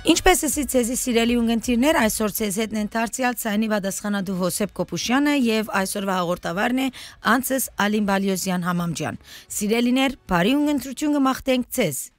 Ինչպես էսի ցեզի սիրելի ունգընտիրներ, այսօր ցեզ հետ են դարձյալ ցայնի պատասխանատու Հոսեփ Կոպուշյանը եւ այսօրվա հաղորդավարն է Անցես Ալին Բալյոզյան համամջան։ Սիրելիներ, բարի ունգընտրություն կմաղթենք ցեզ։